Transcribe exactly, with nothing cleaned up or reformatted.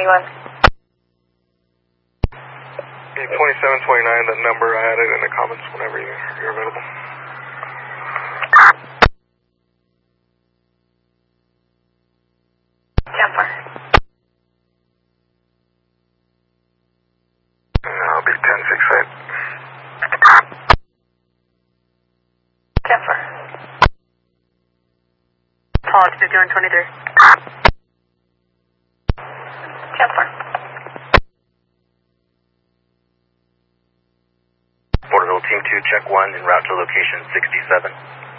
twenty-one. twenty-seven twenty-nine, that number, I added in the comments whenever you, you're available. ten four. I'll be ten six eight. ten four. Apologies, fifty-one twenty-three. ten four. Porterville Team two, check one, en route to location sixty-seven.